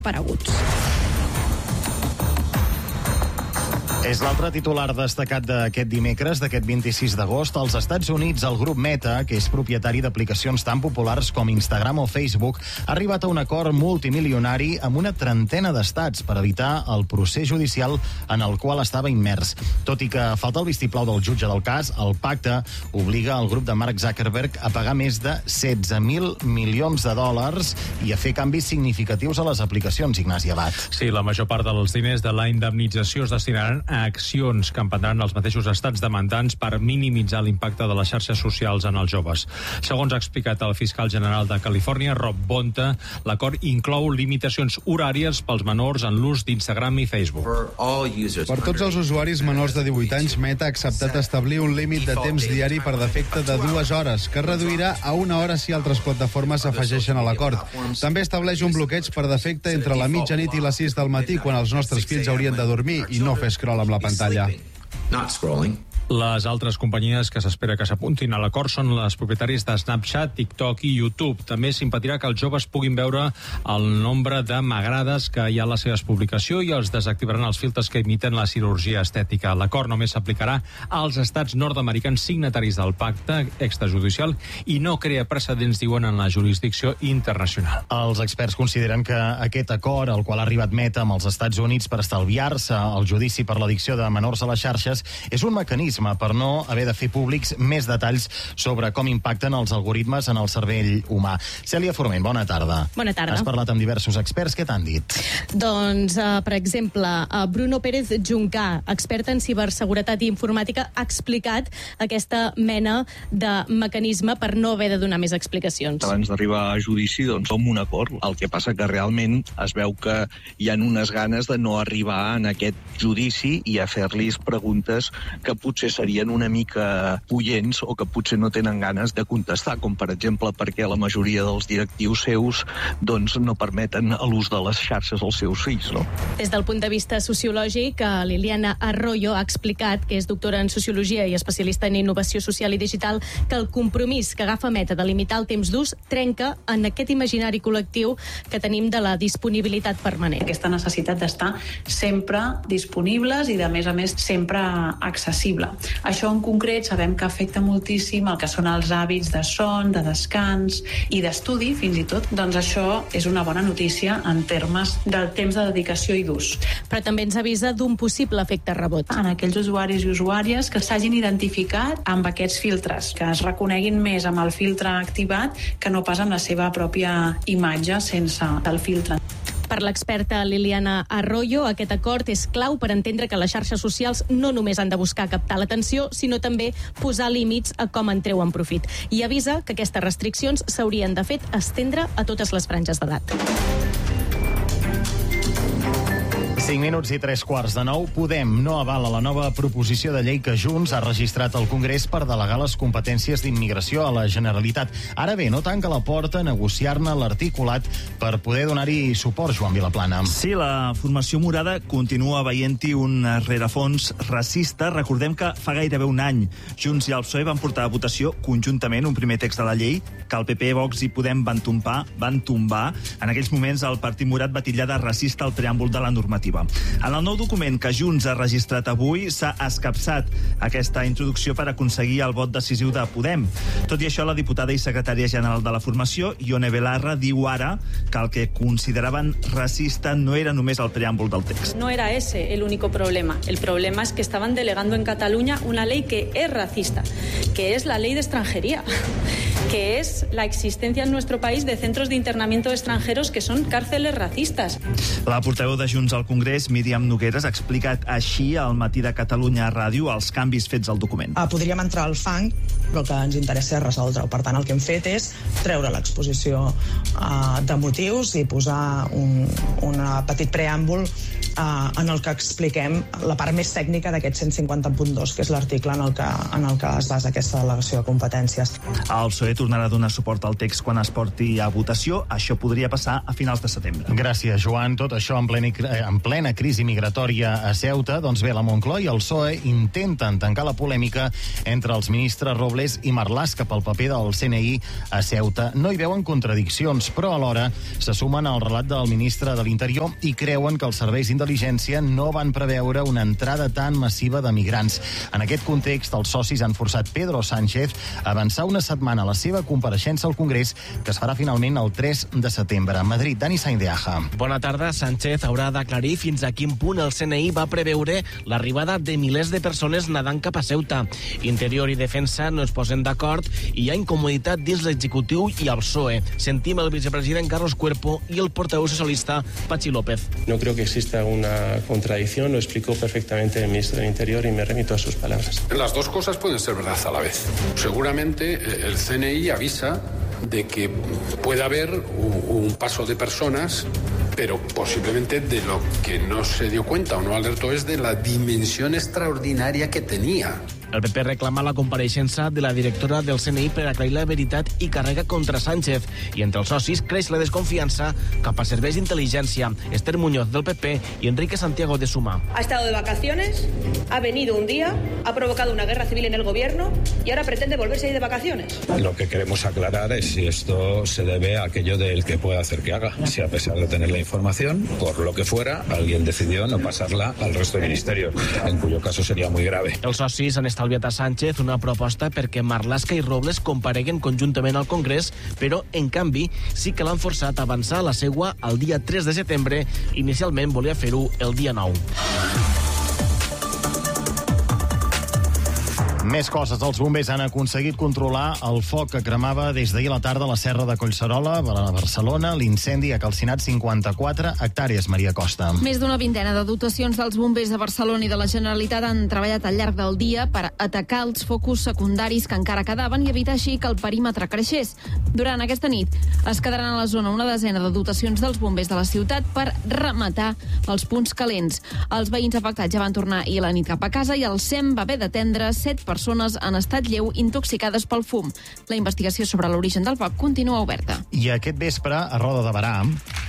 apareguts. És l'altre titular destacat d'aquest dimecres, d'aquest 26 d'agost. Als Estats Units, el grup Meta, que és propietari d'aplicacions tan populars com Instagram o Facebook, ha arribat a un acord multimilionari amb una trentena d'estats per evitar el procés judicial en el qual estava immers. Tot i que falta el vistiplau del jutge del cas, el pacte obliga el grup de Mark Zuckerberg a pagar més de 16.000 milions de dòlars i a fer canvis significatius a les aplicacions, Ignasi Abad. Sí, la major part dels diners de la indemnització es destinaran a accions que emprendran els mateixos estats demandants per minimitzar l'impacte de les xarxes socials en els joves. Segons ha explicat el fiscal general de Califòrnia, Rob Bonta, l'acord inclou limitacions horàries pels menors en l'ús d'Instagram i Facebook. Per tots els usuaris menors de 18 anys, Meta ha acceptat establir un límit de temps diari per defecte de 2 hores, que es reduirà a 1 hora si altres plataformes s'afegeixen a l'acord. També estableix un bloqueig per defecte entre la mitjanit i les 6 del matí, quan els nostres fills haurien de dormir, i no fer scroll amb la pantalla. Les altres companyies que s'espera que s'apuntin a l'acord són les propietàries de Snapchat, TikTok i YouTube. També s'impedirà que els joves puguin veure el nombre de m'agrades que hi ha a les seves publicacions i els desactivaran els filtres que imiten la cirurgia estètica. L'acord només s'aplicarà als estats nord-americans signataris del pacte extrajudicial i no crea precedents, diuen, en la jurisdicció internacional. Els experts consideren que aquest acord, al qual ha arribat Meta amb els Estats Units per estalviar-se el judici per l'addicció de menors a les xarxes, és un mecanisme per no haver de fer públics més detalls sobre com impacten els algoritmes en el cervell humà. Cèlia Forment, bona tarda. Bona tarda. Has parlat amb diversos experts, què t'han dit? Doncs, per exemple, Bruno Pérez Juncà, expert en ciberseguretat i informàtica, ha explicat aquesta mena de mecanisme per no haver de donar més explicacions. Abans d'arribar a judici, doncs, som un acord. El que passa que realment es veu que hi ha unes ganes de no arribar en aquest judici i a fer-los preguntes que potser serien una mica punyents o que potser no tenen ganes de contestar, com per exemple perquè la majoria dels directius seus doncs no permeten l'ús de les xarxes als seus fills, no? Des del punt de vista sociològic, Liliana Arroyo ha explicat, que és doctora en Sociologia i especialista en innovació social i digital, que el compromís que agafa Meta de limitar el temps d'ús trenca en aquest imaginari col·lectiu que tenim de la disponibilitat permanent. Aquesta necessitat d'estar sempre disponibles i, de més a més, sempre accessible. Això en concret sabem que afecta moltíssim el que són els hàbits de son, de descans i d'estudi, fins i tot. Doncs això és una bona notícia en termes del temps de dedicació i d'ús. Però també ens avisa d'un possible efecte rebot. En aquells usuaris i usuàries que s'hagin identificat amb aquests filtres, que es reconeguin més amb el filtre activat que no pas amb la seva pròpia imatge sense el filtre. Per l'experta Liliana Arroyo, aquest acord és clau per entendre que les xarxes socials no només han de buscar captar l'atenció, sinó també posar límits a com en treuen profit. I avisa que aquestes restriccions s'haurien de fet estendre a totes les franges d'edat. 5 minuts i 3:15. Podem no avala la nova proposició de llei que Junts ha registrat al Congrés per delegar les competències d'immigració a la Generalitat. Ara bé, no tanca la porta a negociar-ne l'articulat per poder donar-hi suport, Joan Vilaplana. Sí, la formació morada continua veient-hi un rerefons racista. Recordem que fa gairebé un any Junts i el PSOE van portar a votació conjuntament un primer text de la llei que el PP, Vox i Podem van tombar. En aquells moments el Partit Morat va titllar de racista el preàmbul de la normativa. En el nou document que Junts ha registrat avui s'ha escapçat aquesta introducció per aconseguir el vot decisiu de Podem. Tot i això, la diputada i secretària general de la formació, Ione Belarra, diu ara que el que consideraven racista no era només el preàmbul del text. No era ese el único problema. El problema es que estaban delegando en Cataluña una ley que es racista, que es la ley de extranjería, que es la existencia en nuestro país de centros de internamiento de extranjeros que son cárceles racistas. La portaveu de Junts al Congrés, Míriam Nogueras, ha explicat així al Matí de Catalunya Ràdio els canvis fets al document. Podríem entrar al fang, però el que ens interessa és resoldre-ho. Per tant, el que hem fet és treure l'exposició de motius i posar un petit preàmbul en el que expliquem la part més tècnica d'aquest 150.2, que és l'article en el que es basa aquesta delegació de competències. El PSOE tornarà a donar suport al text quan es porti a votació. Això podria passar a finals de setembre. Gràcies, Joan. Tot això en plena crisi migratòria a Ceuta. Doncs bé, la Moncloa i el PSOE intenten tancar la polèmica entre els ministres Robles i Marlaska pel paper del CNI a Ceuta. No hi veuen contradiccions, però alhora se sumen al relat del ministre de l'Interior i creuen que els serveis d'intel·ligència no van preveure una entrada tan massiva de migrants. En aquest context, els socis han forçat Pedro Sánchez a avançar una setmana la seva compareixença al Congrés, que es farà finalment el 3 de setembre. A Madrid, Dani Sainz de Aja. Bona tarda. Sánchez haurà d'aclarir fins a quin punt el CNI va preveure l'arribada de milers de persones nedant cap a Ceuta. Interior i Defensa no es posen d'acord i hi ha incomoditat dins l'executiu i el PSOE. Sentim el vicepresident Carlos Cuerpo y el portavoz socialista Patxi López. No creo que exista una contradicción, lo explicó perfectamente el ministro del Interior y me remito a sus palabras. Las dos cosas pueden ser verdad a la vez. Seguramente el CNI avisa de que puede haber un paso de personas, pero posiblemente de lo que no se dio cuenta o no alertó es de la dimensión extraordinaria que tenía. El PP reclama la compareixença de la directora del CNI per aclarir la veritat i carrega contra Sánchez. I entre els socis creix la desconfiança cap a serveis d'intel·ligència. Esther Muñoz, del PP, y Enrique Santiago, de Suma. Ha estado de vacaciones, ha venido un día, ha provocado una guerra civil en el gobierno y ahora pretende volverse a ir de vacaciones. Lo que queremos aclarar es si esto se debe a aquello del que puede hacer que haga. Si a pesar de tener la información, por lo que fuera, alguien decidió no pasarla al resto del ministerio, en cuyo caso sería muy grave. Els socis han estalviat a Sánchez una proposta perquè Marlaska i Robles compareguen conjuntament al Congrés, però, en canvi, sí que l'han forçat a avançar la seua el dia 3 de setembre. Inicialment volia fer-ho el dia 9. Més coses. Els bombers han aconseguit controlar el foc que cremava des d'ahir a la tarda a la Serra de Collserola, a Barcelona. L'incendi ha calcinat 54 hectàrees, Maria Costa. Més d'una vintena de dotacions dels bombers de Barcelona i de la Generalitat han treballat al llarg del dia per atacar els focus secundaris que encara quedaven i evitar així que el perímetre creixés. Durant aquesta nit es quedaran a la zona una desena de dotacions dels bombers de la ciutat per rematar els punts calents. Els veïns afectats ja van tornar ahir a la nit cap a casa i el SEM va haver d'atendre 7 persones en estat lleu intoxicades pel fum. La investigació sobre l'origen del foc continua oberta. I aquest vespre, a Roda de Berà,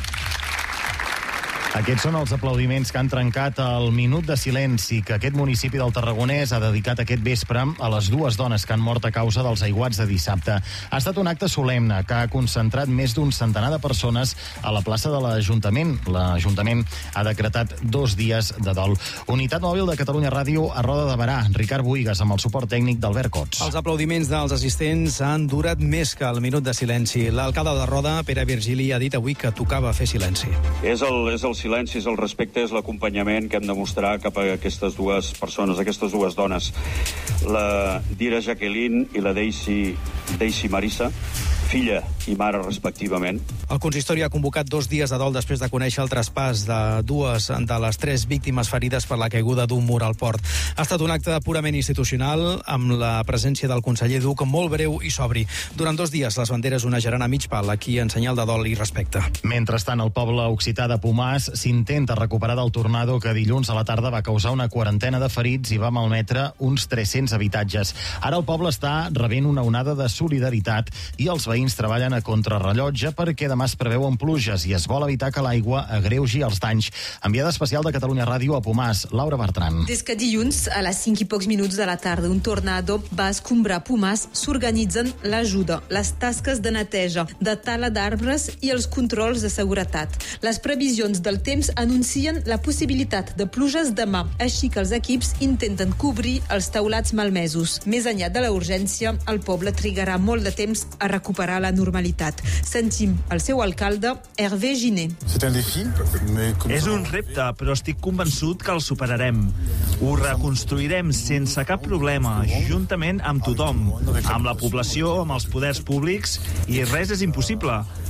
aquests són els aplaudiments que han trencat el minut de silenci que aquest municipi del Tarragonès ha dedicat aquest vespre a les dues dones que han mort a causa dels aiguats de dissabte. Ha estat un acte solemne que ha concentrat més d'un centenar de persones a la plaça de l'Ajuntament. L'Ajuntament ha decretat 2 dies de dol. Unitat Mòbil de Catalunya Ràdio a Roda de Berà. Ricard Buigas, amb el suport tècnic d'Albert Cots. Els aplaudiments dels assistents han durat més que el minut de silenci. L'alcalde de Roda, Pere Virgili, ha dit avui que tocava fer silenci. És el silenci, és el respecte, és l'acompanyament que hem de mostrar cap a aquestes dues persones, aquestes dues dones. La Dira Jacqueline i la Daisy Marissa, filla i mare respectivament. El consistori ha convocat 2 dies de dol després de conèixer el traspàs de 2 de les 3 víctimes ferides per la caiguda d'un mur al port. Ha estat un acte purament institucional, amb la presència del conseller Duc, molt breu i sobri. Durant 2 dies les banderes onejaran a mig pal, aquí en senyal de dol i respecte. Mentrestant, al poble occità de Pomàs s'intenta recuperar del tornado que dilluns a la tarda va causar una quarantena de ferits i va malmetre uns 300 habitatges. Ara el poble està rebent una onada de solidaritat i els veïns treballen a contrarrellotge perquè demà es preveuen pluges i es vol evitar que l'aigua agreugi els danys. Enviada especial de Catalunya Ràdio a Pomàs, Laura Bertran. Des que dilluns, a les 5 i pocs minuts de la tarda, un tornado va escombrar Pomàs, s'organitzen l'ajuda, les tasques de neteja, de tala d'arbres i els controls de seguretat. Les previsions del temps anuncien la possibilitat de pluges demà, així que els equips intenten cobrir els teulats malmesos. Més enllà de la urgència, el poble trigarà molt de temps a recuperar la normalitat. Sentim el seu alcalde, Hervé Giné. És un repte, però estic convençut que el superarem. Ho reconstruirem sense cap problema, juntament amb tothom, amb la població, amb els poders públics, i res és impossible.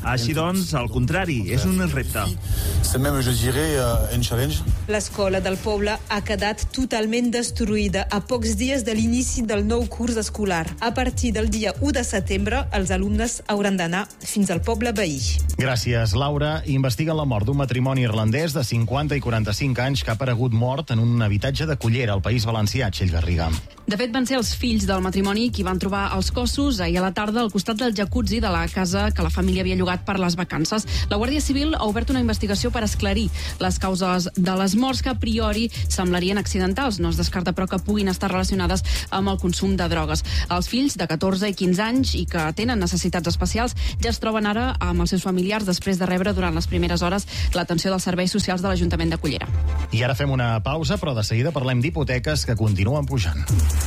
Així doncs, al contrari, és un repte. C'est même, je dirais, un challenge. L'escola del poble ha quedat totalment destruïda a pocs dies de l'inici del nou curs escolar. A partir del dia 1 de setembre, els alumnes hauran d'anar fins al poble veí. Gràcies, Laura. Investiguen la mort d'un matrimoni irlandès de 50 i 45 anys que ha aparegut mort en un habitatge de Cullera, al País Valencià, Txell Garriga. De fet, van ser els fills del matrimoni qui van trobar els cossos ahir a la tarda al costat del jacuzzi de la casa que la família havia llogat per les vacances. La Guàrdia Civil ha obert una investigació per esclarir les causes de les morts que a priori semblarien accidentals. No es descarta, però, que puguin estar relacionades amb el consum de drogues. Els fills de 14 i 15 anys i que tenen necessitats especials ja es troben ara amb els seus familiars després de rebre durant les primeres hores l'atenció dels serveis socials de l'Ajuntament de Cullera. I ara fem una pausa, però de seguida parlem d'hipoteques que continuen pujant.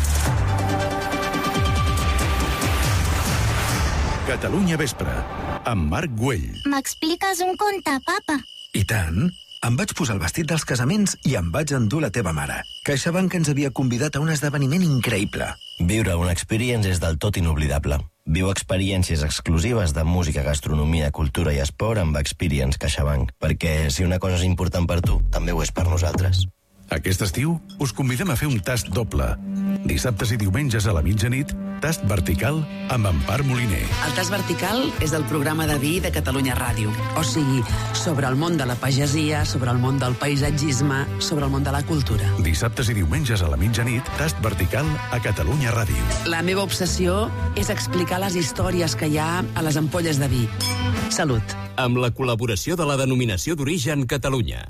Catalunya Vespre, amb Marc Güell. M'expliques un conte, papa? I tant. Em vaig posar el vestit dels casaments i em vaig endur la teva mare. CaixaBank ens havia convidat a un esdeveniment increïble. Viure una experience és del tot inoblidable. Viu experiències exclusives de música, gastronomia, cultura i esport amb Experience CaixaBank, perquè si una cosa és important per tu, també ho és per nosaltres. Aquest estiu us convidem a fer un tast doble. Dissabtes i diumenges a la mitjanit, tast vertical amb Empar Moliner. El tast vertical és el programa de vi de Catalunya Ràdio. O sigui, sobre el món de la pagesia, sobre el món del paisatgisme, sobre el món de la cultura. Dissabtes i diumenges a la mitjanit, tast vertical a Catalunya Ràdio. La meva obsessió és explicar les històries que hi ha a les ampolles de vi. Salut. Amb la col·laboració de la Denominació d'Origen Catalunya.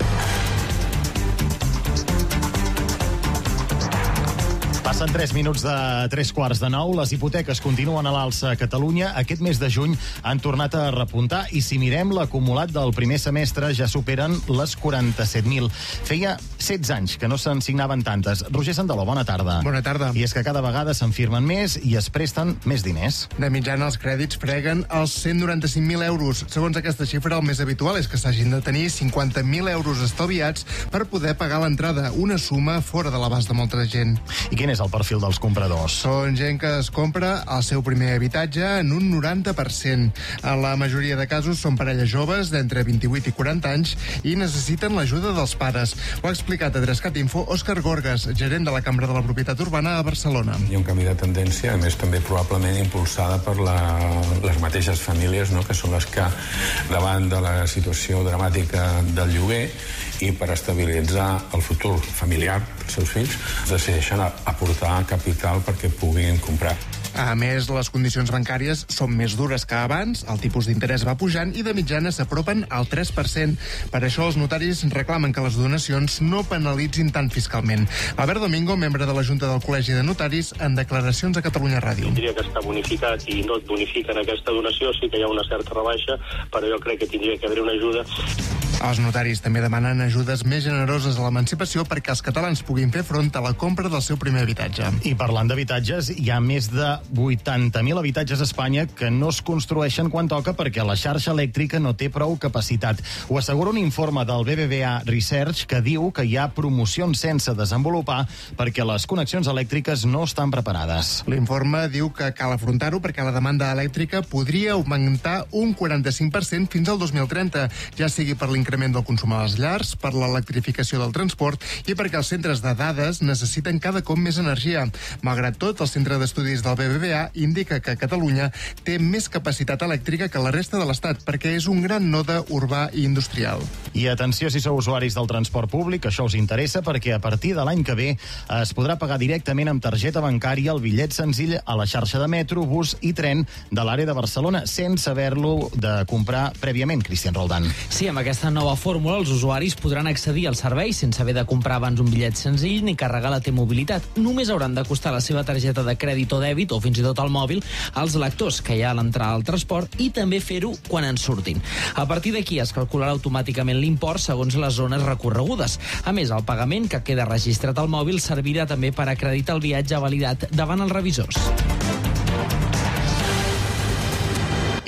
Passen 3 minuts de 3:45. Les hipoteques continuen a l'alça a Catalunya. Aquest mes de juny han tornat a repuntar i si mirem l'acumulat del primer semestre ja superen les 47.000. Feia 16 anys que no se'n signaven tantes. Roger Sandaló, bona tarda. Bona tarda. I és que cada vegada se'n firmen més i es presten més diners. De mitjana els crèdits freguen els 195.000 euros. Segons aquesta xifra, el més habitual és que s'hagin de tenir 50.000 euros estalviats per poder pagar l'entrada, una suma fora de l'abast de molta gent. I quin és el perfil dels compradors? Són gent que es compra el seu primer habitatge en un 90%. En la majoria de casos són parelles joves d'entre 28 i 40 anys i necessiten l'ajuda dels pares. Ho ha explicat a Trescat Info Òscar Gorgas, gerent de la Cambra de la Propietat Urbana a Barcelona. Hi ha un canvi de tendència, a més també probablement impulsada per les mateixes famílies, no? Que són les que davant de la situació dramàtica del lloguer i per estabilitzar el futur familiar dels seus fills decideixen aportar capital perquè puguin comprar. A més, les condicions bancàries són més dures que abans, el tipus d'interès va pujant i de mitjana s'apropen al 3%. Per això els notaris reclamen que les donacions no penalitzin tant fiscalment. Albert Domingo, membre de la Junta del Col·legi de Notaris, en declaracions a Catalunya Ràdio. Tindria que estar bonificat i no et bonifiquen aquesta donació, sí que hi ha una certa rebaixa, però jo crec que tindria que haver una ajuda. Els notaris també demanen ajudes més generoses a l'emancipació perquè els catalans puguin fer front a la compra del seu primer habitatge. I parlant d'habitatges, hi ha més de 80.000 habitatges a Espanya que no es construeixen quan toca perquè la xarxa elèctrica no té prou capacitat. Ho assegura un informe del BBVA Research que diu que hi ha promocions sense desenvolupar perquè les connexions elèctriques no estan preparades. L'informe diu que cal afrontar-ho perquè la demanda elèctrica podria augmentar un 45% fins al 2030, ja sigui per l'increment del consum a les llars, per l'electrificació del transport i perquè els centres de dades necessiten cada cop més energia. Malgrat tot, el Centre d'Estudis del BBVA indica que Catalunya té més capacitat elèctrica que la resta de l'Estat perquè és un gran node urbà i industrial. I atenció si sou usuaris del transport públic, això us interessa perquè a partir de l'any que ve es podrà pagar directament amb targeta bancària el bitllet senzill a la xarxa de metro, bus i tren de l'àrea de Barcelona sense haver-lo de comprar prèviament. Cristian Roldán. Sí, amb aquesta nova fórmula els usuaris podran accedir al servei sense haver de comprar abans un bitllet senzill ni carregar la T-mobilitat. Només hauran d'acostar la seva targeta de crèdit o dèbit o fins i tot el mòbil als lectors que hi ha a l'entrada al transport i també fer-ho quan en surtin. A partir d'aquí es calcularà automàticament l'import segons les zones recorregudes. A més, el pagament que queda registrat al mòbil servirà també per acreditar el viatge validat davant els revisors.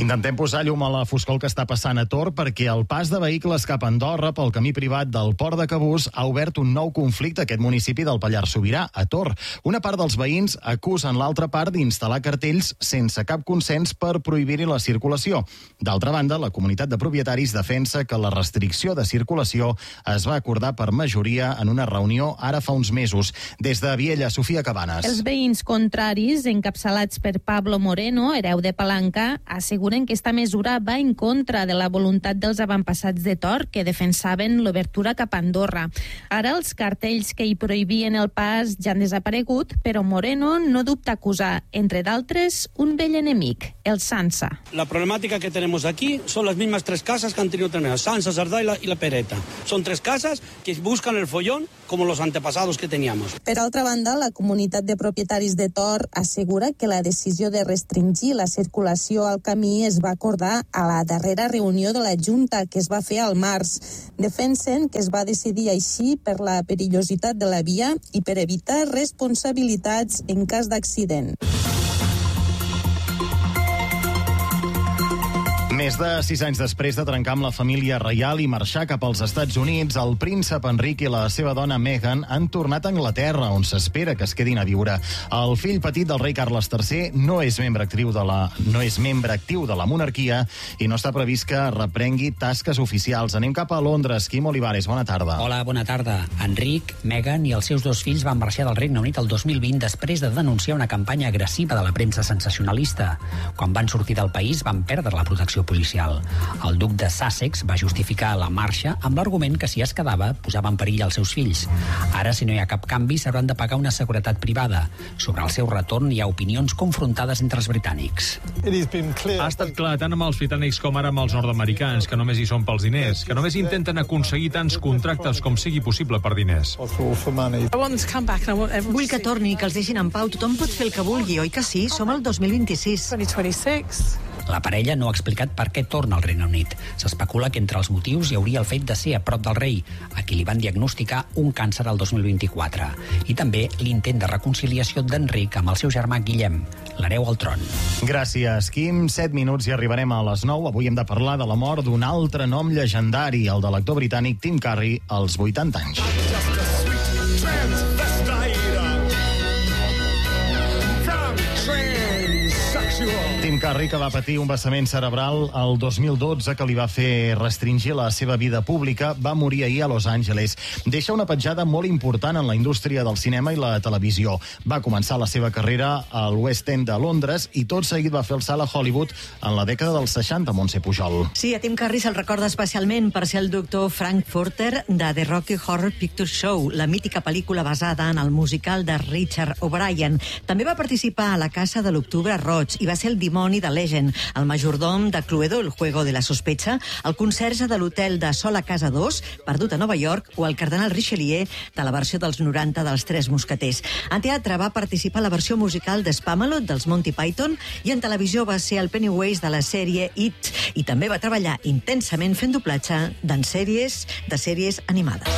Intentem posar llum a la foscor que està passant a Tor perquè el pas de vehicles cap a Andorra pel camí privat del Port de Cabús ha obert un nou conflicte a aquest municipi del Pallars Sobirà, a Tor. Una part dels veïns acusen l'altra part d'instal·lar cartells sense cap consens per prohibir-hi la circulació. D'altra banda, la comunitat de propietaris defensa que la restricció de circulació es va acordar per majoria en una reunió ara fa uns mesos. Des de Viella, Sofia Cabanes. Els veïns contraris, encapçalats per Pablo Moreno, hereu de Palanca, asseguren que esta mesura va en contra de la voluntat dels avantpassats de Tor, que defensaven l'obertura cap a Andorra. Ara els cartells que hi prohibien el pas ja han desaparegut, però Moreno no dubta acusar, entre d'altres, un vell enemic, el Sansa. La problemática que tenemos aquí son las mismas tres casas que han tenido Sansa, Sardá y la Pereta. Son tres casas que buscan el follón como los antepasados que teníamos. Per altra banda, la comunitat de propietaris de Tor assegura que la decisió de restringir la circulació al camí es va acordar a la darrera reunió de la Junta que es va fer al març. Defensen que es va decidir així per la perillositat de la via i per evitar responsabilitats en cas d'accident. Més de 6 anys després de trencar amb la família reial i marxar cap als Estats Units, el príncep Enric i la seva dona Meghan han tornat a Anglaterra, on s'espera que es quedin a viure. El fill petit del rei Carles III no és membre actiu de la monarquia i no està previst que reprengui tasques oficials. Anem cap a Londres. Quim Olivares, bona tarda. Hola, bona tarda. Enric, Meghan i els seus dos fills van marxar del Regne Unit el 2020 després de denunciar una campanya agressiva de la premsa sensacionalista. Quan van sortir del país van perdre la protecció policial. El duc de Sussex va justificar la marxa amb l'argument que si es quedava posava en perill els seus fills. Ara, si no hi ha cap canvi, s'hauran de pagar una seguretat privada. Sobre el seu retorn hi ha opinions confrontades entre els britànics. Ha estat clar tant amb els britànics com ara amb els nord-americans, que només hi són pels diners, que només intenten aconseguir tants contractes com sigui possible per diners. Vull que torni, que els deixin en pau. Tothom pot fer el que vulgui, oi que sí? Som al 2026. La parella no ha explicat per què torna al Regne Unit. S'especula que entre els motius hi hauria el fet de ser a prop del rei, a qui li van diagnosticar un càncer el 2024, i també l'intent de reconciliació d'Enric amb el seu germà Guillem, l'hereu al tron. Gràcies, Quim. 7 minuts i arribarem a les 9. Avui hem de parlar de la mort d'un altre nom llegendari, el de l'actor britànic Tim Curry, als 80 anys. Tim Curry, que va patir un vessament cerebral el 2012 que li va fer restringir la seva vida pública, va morir ahir a Los Angeles. Deixa una petjada molt important en la indústria del cinema i la televisió. Va començar la seva carrera al West End de Londres i tot seguit va fer el salt a Hollywood en la dècada dels 60, Montse Pujol. Sí, a Tim Curry se'l recorda especialment per ser el doctor Frank Furter de The Rocky Horror Picture Show, la mítica pel·lícula basada en el musical de Richard O'Brien. També va participar a La Casa de l'Octubre Roig i va ser el dimoni de Legend, el majordom de Cluedo, el juego de la sospecha, el conserge de l'hotel de Sol a Casa 2, perdut a Nova York, o el cardenal Richelieu de la versió dels 90 dels Tres Mosqueters. En teatre va participar a la versió musical de Spamalot dels Monty Python i en televisió va ser el Pennywise de la sèrie It, i també va treballar intensament fent doblatge de sèries animades.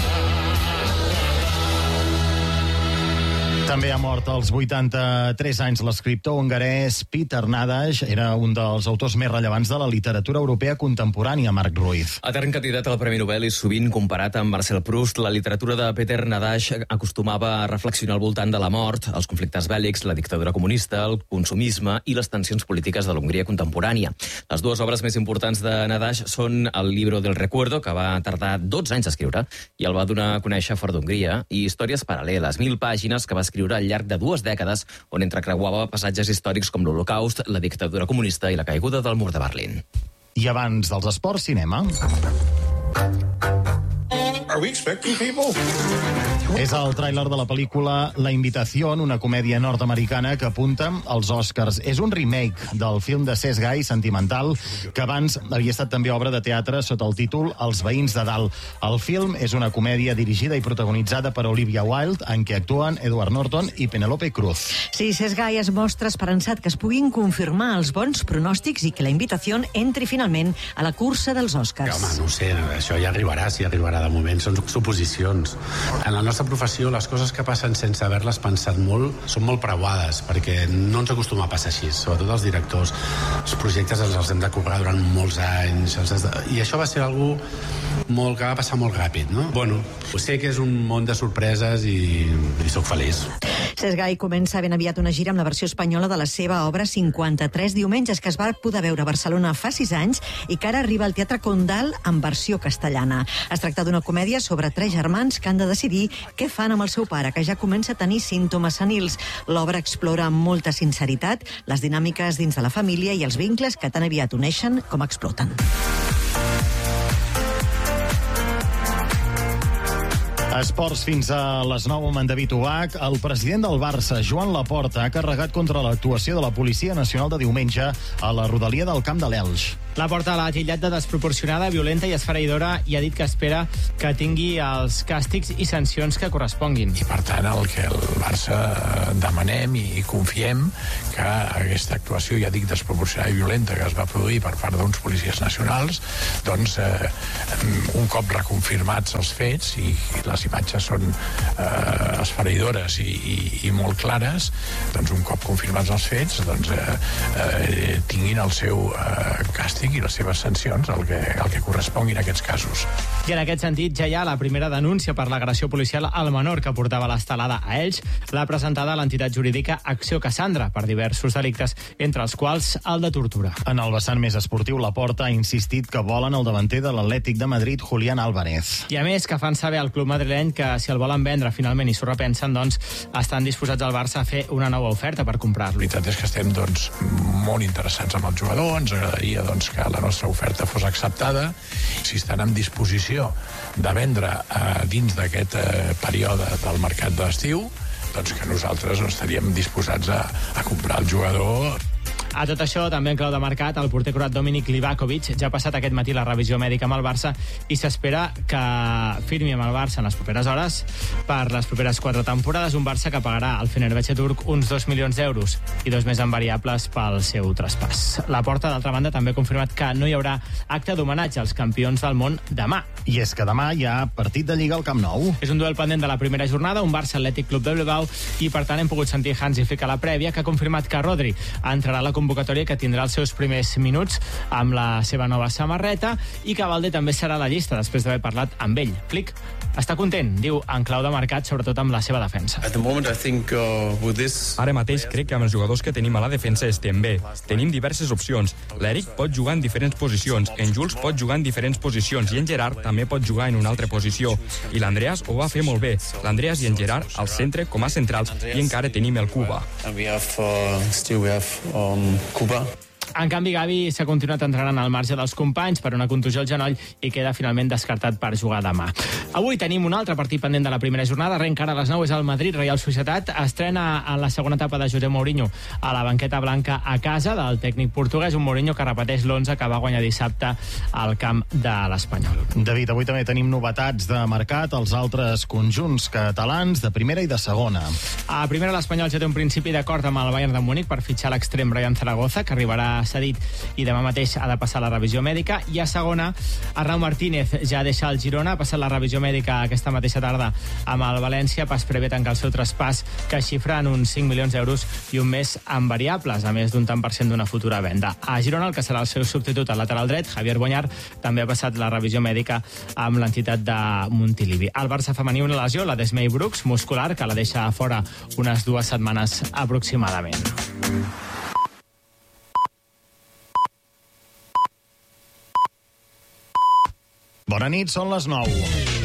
També ha mort als 83 anys l'escriptor hongarès Peter Nádasdy. Era un dels autors més rellevants de la literatura europea contemporània, Marc Ruiz. Etern candidat al Premi Nobel i sovint comparat amb Marcel Proust, la literatura de Peter Nádasdy acostumava a reflexionar al voltant de la mort, els conflictes bèl·lics, la dictadura comunista, el consumisme i les tensions polítiques de l'Hongria contemporània. Les dues obres més importants de Nádasdy són el Libro del Recuerdo, que va tardar 12 anys a escriure i el va donar a conèixer fora d'Hongria, i Històries paral·leles, 1.000 pàgines que va escriure al llarg de 2 dècades, on entrecreuava passatges històrics com l'Holocaust, la dictadura comunista i la caiguda del mur de Berlín. I abans dels esports, cinema. Are we expecting people? És el tràiler de la pel·lícula La Invitación, una comèdia nord-americana que apunta als Oscars. És un remake del film de Cesc Gai, Sentimental, que abans havia estat també obra de teatre sota el títol Els veïns de dalt. El film és una comèdia dirigida i protagonitzada per Olivia Wilde, en què actuen Edward Norton i Penélope Cruz. Sí, Cesc Gai es mostra esperançat que es puguin confirmar els bons pronòstics i que La Invitación entri finalment a la cursa dels Oscars. Home, no ho sé, això ja arribarà, si arribarà de moment, són suposicions. En la nostra nostra professió, les coses que passen sense haver-les pensat molt són molt preuades, perquè no ens acostuma a passar així, sobretot els directors. Els projectes els hem de currar durant molts anys, i això va ser algo que va passar molt ràpid, no? Bueno, sé que és un món de sorpreses i sóc feliç. Cesc Gai comença ben aviat una gira amb la versió espanyola de la seva obra 53 diumenges, que es va poder veure a Barcelona fa 6 anys i que ara arriba al Teatre Condal en versió castellana. Es tracta d'una comèdia sobre 3 germans que han de decidir què fan amb el seu pare, que ja comença a tenir símptomes senils. L'obra explora amb molta sinceritat les dinàmiques dins de la família i els vincles que tan aviat uneixen com exploten. Esports fins a les 9 amb en David Ubach. El president del Barça, Joan Laporta, ha carregat contra l'actuació de la Policia Nacional de diumenge a la rodalia del camp de l'Elx. Laporta l'ha titllat de desproporcionada, violenta i esfereïdora i ha dit que espera que tingui els càstigs i sancions que corresponguin. I per tant, el que el Barça demanem i confiem que aquesta actuació, ja dic, desproporcionada i violenta que es va produir per part d'uns policies nacionals, doncs un cop reconfirmats els fets i les imatges són esfereïdores i molt clares, doncs un cop confirmats els fets, doncs tinguin el seu càstig i les seves sancions, el que corresponguin a aquests casos. I en aquest sentit ja hi ha la primera denúncia per l'agressió policial al menor que portava l'estelada a Elx. L'ha presentada l'entitat jurídica Acció Cassandra per diversos delictes, entre els quals el de tortura. En el vessant més esportiu, Laporta ha insistit que volen el davanter de l'Atlètic de Madrid, Julián Álvarez. I a més que fan saber al club madrileny que si el volen vendre finalment i s'ho repensen, doncs estan disposats al Barça a fer una nova oferta per comprar-lo. La veritat és que estem molt interessats en el jugador, ens agradaria que la nostra oferta fos acceptada. Si estan en disposició de vendre dins d'aquest període del mercat d'estiu, doncs que nosaltres estaríem disposats a comprar el jugador. A tot això, també en clau de mercat, el porter croat Dominik Livakovic ja ha passat aquest matí la revisió mèdica amb el Barça i s'espera que firmi amb el Barça en les properes hores per les properes 4 temporades, un Barça que pagarà al Fenerbahçe turc uns 2 milions d'euros i 2 més en variables pel seu traspàs. Laporta, d'altra banda, també ha confirmat que no hi haurà acte d'homenatge als campions del món demà. I és que demà hi ha partit de Lliga al Camp Nou. És un duel pendent de la primera jornada, un Barça Atlètic Club de Bilbao, i per tant hem pogut sentir Hansi Flick a la prèvia, que ha confirmat que Rodri entrarà a la convocatòria, que tindrà els seus primers minuts amb la seva nova samarreta, i que Valde també serà a la llista després d'haver parlat amb ell. Flick està content, diu, en clau de mercat, sobretot amb la seva defensa. Ara mateix crec que amb els jugadors que tenim a la defensa estem bé. Tenim diverses opcions. L'Eric pot jugar en diferents posicions, en Jules pot jugar en diferents posicions i en Gerard també pot jugar en una altra posició. I l'Andreas ho va fer molt bé. L'Andreas i en Gerard al centre com a centrals, i encara tenim el Cuba. En canvi, Gavi s'ha continuat entrenant al marge dels companys per una contusió al genoll i queda finalment descartat per jugar demà. Avui tenim un altre partit pendent de la primera jornada. Arrenca ara a les 9, és el Madrid Reial Societat. Estrena en la segona etapa de José Mourinho a la banqueta blanca a casa del tècnic portuguès, un Mourinho que repeteix l'11 que va guanyar dissabte al camp de l'Espanyol. David, avui també tenim novetats de mercat als altres conjunts catalans de primera i de segona. A primera, l'Espanyol ja té un principi d'acord amb el Bayern de Múnich per fitxar l'extrem Brian Zaragoza, que arribarà cedit i demà mateix ha de passar la revisió mèdica. I a segona, Arnau Martínez ja deixa el Girona, ha passat la revisió mèdica aquesta mateixa tarda amb el València, pas prevé tancar el seu traspàs, que xifra en uns 5 milions d'euros i un mes en variables, a més d'un tant per cent d'una futura venda. A Girona, el que serà el seu substitut al lateral dret, Javier Boñar, també ha passat la revisió mèdica amb l'entitat de Montilivi. El Barça femení, una lesió, la d'Esmei Brooks, muscular, que la deixa fora unes 2 setmanes aproximadament. Bona nit, són les 9.